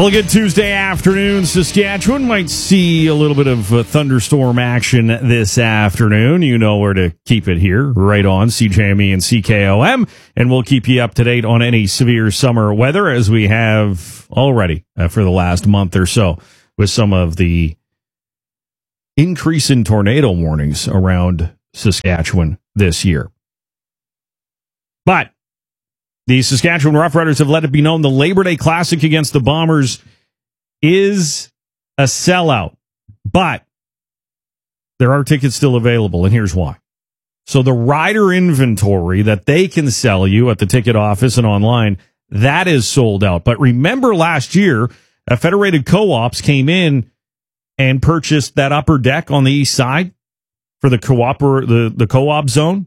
Well, a good Tuesday afternoon. Saskatchewan might see a little bit of thunderstorm action this afternoon. You know where to keep it here, right on CJME and CKOM. And we'll keep you up to date on any severe summer weather as we have already for the last month or so with some of the increase in tornado warnings around Saskatchewan this year. But the Saskatchewan Roughriders have let it be known the Labor Day Classic against the Bombers is a sellout. But there are tickets still available, and here's why. So the rider inventory that they can sell you at the ticket office and online, that is sold out. But remember last year, Federated Co-ops came in and purchased that upper deck on the east side for the co-op zone.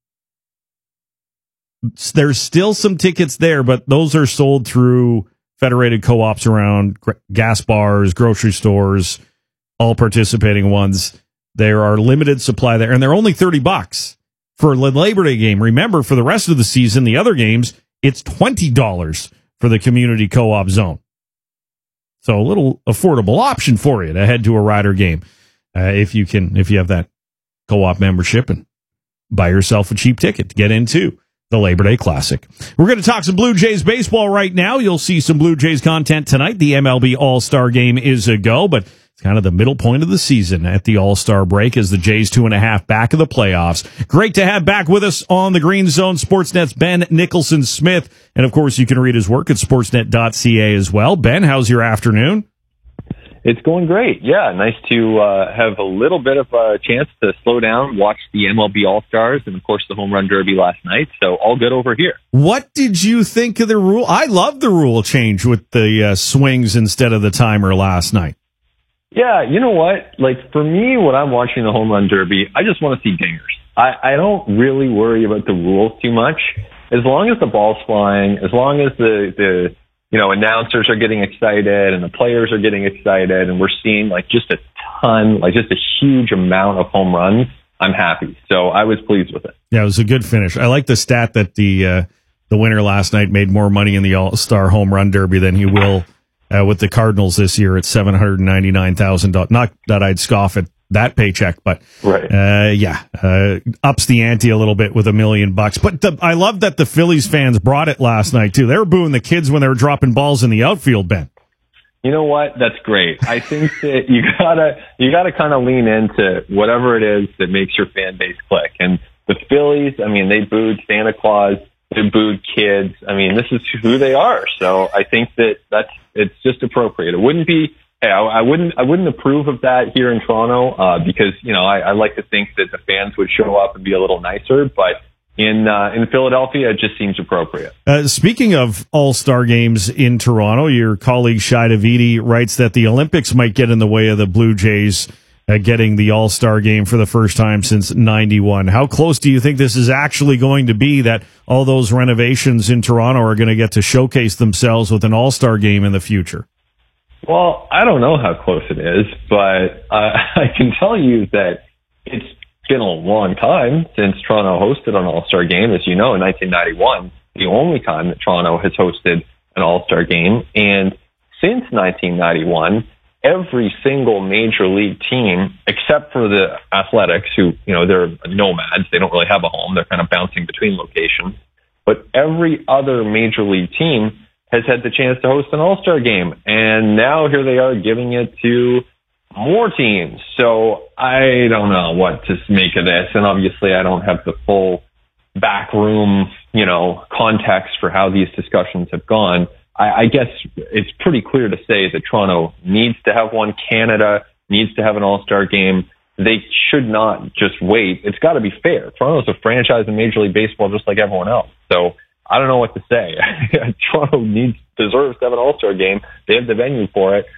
There's still some tickets there, but those are sold through Federated Co-ops around gas bars, grocery stores, all participating ones. There are limited supply there, and they're only $30 for the Labor Day game. Remember, for the rest of the season, the other games, it's $20 for the community co-op zone. So a little affordable option for you to head to a rider game if you have that co-op membership and buy yourself a cheap ticket to get into the Labor Day Classic. We're going to talk some Blue Jays baseball right now. You'll see some Blue Jays content tonight. The MLB All-Star Game is a go, but it's kind of the middle point of the season at the All-Star break as the Jays 2.5 back of the playoffs. Great to have back with us on the Green Zone Sportsnet's Ben Nicholson-Smith. And, of course, you can read his work at sportsnet.ca as well. Ben, how's your afternoon? It's going great. Yeah, nice to have a little bit of a chance to slow down, watch the MLB All-Stars, and, of course, the Home Run Derby last night. So all good over here. What did you think of the rule? I love the rule change with the swings instead of the timer last night. Yeah, you know what? Like, for me, when I'm watching the Home Run Derby, I just want to see dingers. I don't really worry about the rules too much. As long as the ball's flying, as long as the announcers are getting excited and the players are getting excited and we're seeing just a huge amount of home runs, I'm happy. So I was pleased with it. Yeah, it was a good finish. I like the stat that the winner last night made more money in the All-Star Home Run Derby than he will with the Cardinals this year at $799,000. Not that I'd scoff at that paycheck, but right. Ups the ante a little bit with $1 million. But I love that the Phillies fans brought it last night too. They were booing the kids when they were dropping balls in the outfield, Ben. You know what? That's great. I think that you gotta kind of lean into whatever it is that makes your fan base click. And the Phillies, I mean, they booed Santa Claus, they booed kids. I mean, this is who they are. So I think it's just appropriate. It wouldn't be. Hey, I wouldn't approve of that here in Toronto because I like to think that the fans would show up and be a little nicer, but in Philadelphia it just seems appropriate. Speaking of All-Star games in Toronto, your colleague Shai Davidi writes that the Olympics might get in the way of the Blue Jays getting the All-Star game for the first time since '91. How close do you think this is actually going to be that all those renovations in Toronto are going to get to showcase themselves with an All-Star game in the future? Well, I don't know how close it is, but I can tell you that it's been a long time since Toronto hosted an All-Star game. As you know, in 1991, the only time that Toronto has hosted an All-Star game. And since 1991, every single major league team, except for the Athletics, who, they're nomads. They don't really have a home. They're kind of bouncing between locations. But every other major league team has had the chance to host an All-Star game. And now here they are giving it to more teams. So I don't know what to make of this. And obviously I don't have the full backroom, context for how these discussions have gone. I guess it's pretty clear to say that Toronto needs to have one. Canada needs to have an All-Star game. They should not just wait. It's got to be fair. Toronto's a franchise in Major League Baseball just like everyone else. So I don't know what to say. Toronto deserves to have an All-Star game. They have the venue for it.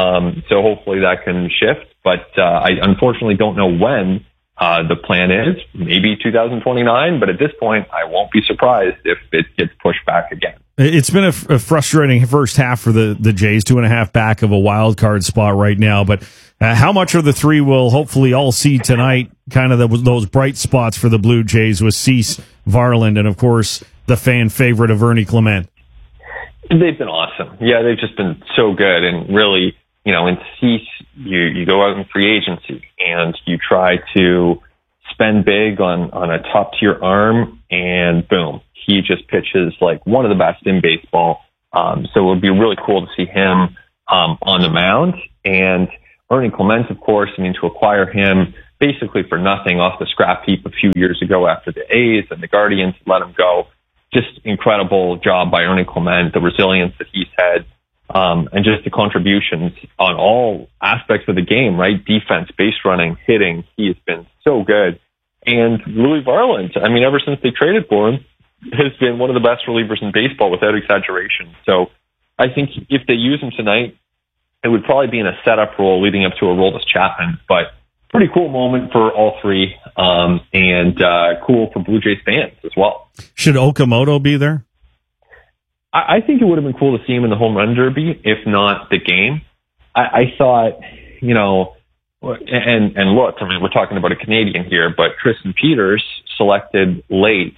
So hopefully that can shift. But I unfortunately don't know when the plan is. Maybe 2029. But at this point, I won't be surprised if it gets pushed back again. It's been a frustrating first half for the Jays, 2.5 back of a wild card spot right now. But how much of the three will hopefully all see tonight, kind of those bright spots for the Blue Jays with Cease, Varland, and, of course, the fan favorite of Ernie Clement? They've been awesome. Yeah, they've just been so good. And really, in Cease, you go out in free agency and you try to spend big on a top tier arm, and boom, he just pitches like one of the best in baseball. So it would be really cool to see him on the mound. And Ernie Clement, of course, to acquire him basically for nothing off the scrap heap a few years ago after the A's and the Guardians let him go. Just incredible job by Ernie Clement, the resilience that he's had, and just the contributions on all aspects of the game, right? Defense, base running, hitting. He has been so good. And Louis Varland, ever since they traded for him, has been one of the best relievers in baseball without exaggeration. So I think if they use him tonight, it would probably be in a setup role leading up to a Aroldis Chapman, but pretty cool moment for all three, and cool for Blue Jays fans as well. Should Okamoto be there? I think it would have been cool to see him in the home run derby, if not the game. I thought, and look, we're talking about a Canadian here, but Tristan Peters selected late,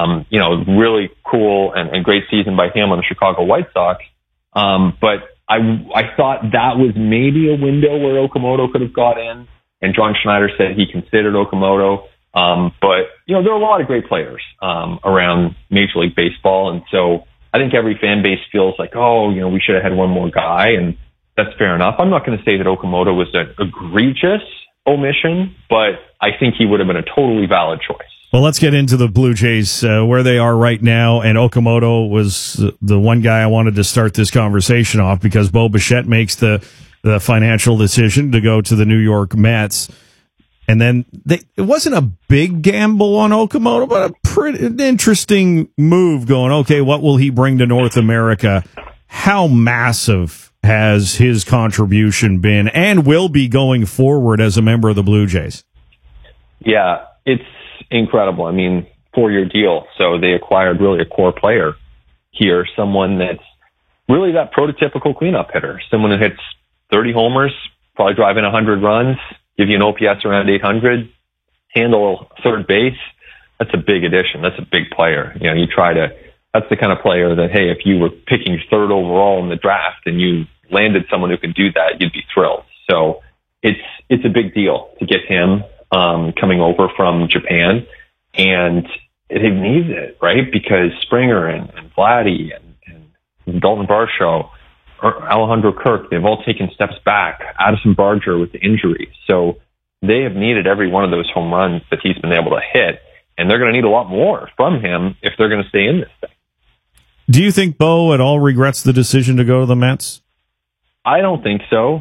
really cool and great season by him on the Chicago White Sox. But I thought that was maybe a window where Okamoto could have got in. And John Schneider said he considered Okamoto. But, there are a lot of great players around Major League Baseball. And so I think every fan base feels like, we should have had one more guy. And that's fair enough. I'm not going to say that Okamoto was an egregious omission, but I think he would have been a totally valid choice. Well, let's get into the Blue Jays, where they are right now. And Okamoto was the one guy I wanted to start this conversation off because Bo Bichette makes the financial decision to go to the New York Mets. And then it wasn't a big gamble on Okamoto, but a pretty interesting move going, okay, what will he bring to North America? How massive has his contribution been and will be going forward as a member of the Blue Jays? Yeah, it's incredible. 4-year deal. So they acquired really a core player here, someone that's really that prototypical cleanup hitter, someone who hits 30 homers, probably drive in 100 runs, give you an OPS around 800, handle third base. That's a big addition. That's a big player. That's the kind of player that, hey, if you were picking third overall in the draft and you landed someone who could do that, you'd be thrilled. So it's a big deal to get him coming over from Japan, and it needs it, right? Because Springer and Vladdy and Dalton Varsho, Alejandro Kirk, they've all taken steps back. Addison Barger with the injury. So they have needed every one of those home runs that he's been able to hit, and they're going to need a lot more from him if they're going to stay in this thing. Do you think Bo at all regrets the decision to go to the Mets? I don't think so.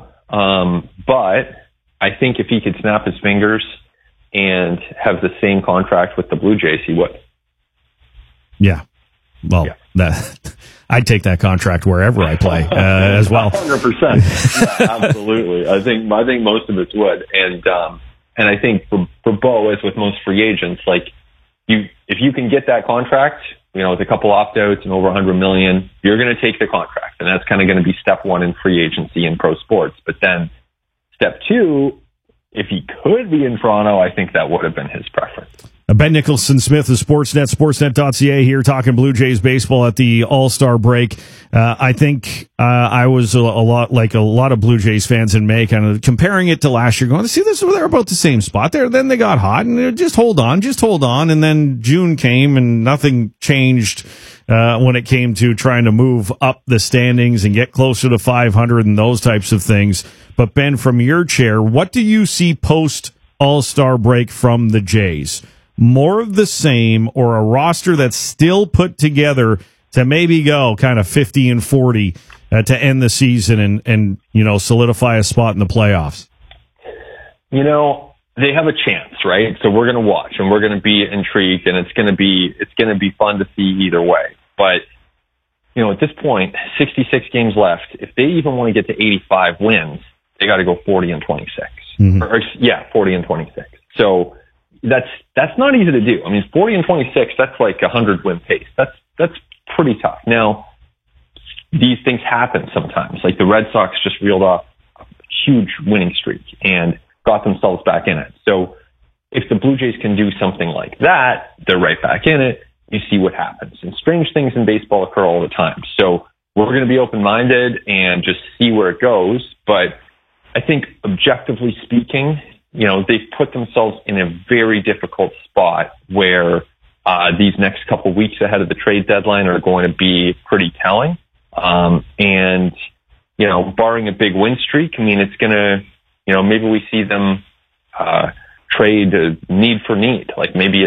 But I think if he could snap his fingers and have the same contract with the Blue Jays, he would. Yeah. Well, I'd take that contract wherever I play as well. 100%. Yeah, absolutely. I think most of us would. And I think for Bo, as with most free agents, if you can get that contract, with a couple opt-outs and over $100 million, you're going to take the contract. And that's kind of going to be step one in free agency in pro sports. But then step two, if he could be in Toronto, I think that would have been his preference. Ben Nicholson-Smith of Sportsnet, sportsnet.ca here talking Blue Jays baseball at the All-Star break. I think I was a lot like a lot of Blue Jays fans in May, kind of comparing it to last year, going, see, they're about the same spot there. Then they got hot, and just hold on. And then June came, and nothing changed when it came to trying to move up the standings and get closer to 500 and those types of things. But Ben, from your chair, what do you see post All-Star break from the Jays? More of the same, or a roster that's still put together to maybe go kind of 50-40 to end the season and solidify a spot in the playoffs? They have a chance, right? So we're going to watch and we're going to be intrigued, and it's going to be fun to see either way. But at this point, 66 games left. If they even want to get to 85 wins, they got to go 40-26. Mm-hmm. 40-26. So that's not easy to do. 40-26, that's like 100-win pace. That's pretty tough. Now, these things happen sometimes. Like the Red Sox just reeled off a huge winning streak and got themselves back in it. So if the Blue Jays can do something like that, they're right back in it. You see what happens. And strange things in baseball occur all the time. So we're going to be open-minded and just see where it goes. But I think objectively speaking, they've put themselves in a very difficult spot where these next couple weeks ahead of the trade deadline are going to be pretty telling. And barring a big win streak, I mean, it's going to, maybe we see them trade need for need, like maybe